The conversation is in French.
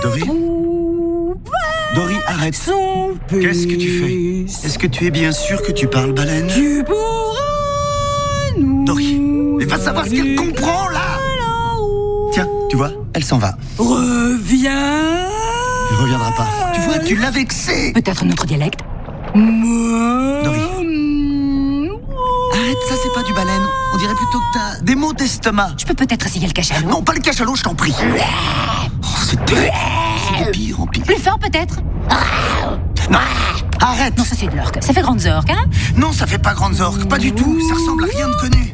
Dory ? Dory, arrête. Qu'est-ce que tu fais ? Est-ce que tu es bien sûr que tu parles baleine ? Tu pourras nous... Dory, mais va savoir ce qu'elle comprend, là ! Tiens, tu vois, elle s'en va. Reviens. Elle reviendra pas. Tu vois, tu l'as vexée. Peut-être notre dialecte. Dory. Arrête, ça c'est pas du baleine. On dirait plutôt que t'as des maux d'estomac. Je peux peut-être essayer le cachalot. Non, pas le cachalot, je t'en prie. Oh, c'est de pire en pire. Plus fort peut-être. Non, arrête. Non, ça c'est de l'orque. Ça fait grande orque, hein? Non, ça fait pas grandes orques, pas du tout. Ça ressemble à rien de connu.